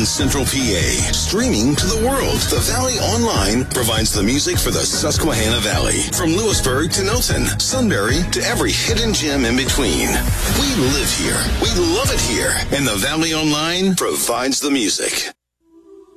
and Central PA. Streaming to the world, the Valley Online provides the music for the Susquehanna Valley. From Lewisburg to Milton, Sunbury to every hidden gem in between. We live here. We love it here. And the Valley Online provides the music.